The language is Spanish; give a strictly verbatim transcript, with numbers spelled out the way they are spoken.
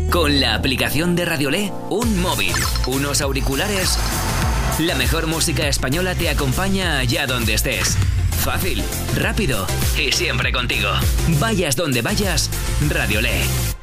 Con la aplicación de Radiolé, un móvil, unos auriculares. La mejor música española te acompaña allá donde estés. Fácil, rápido y siempre contigo. Vayas donde vayas, Radiolé.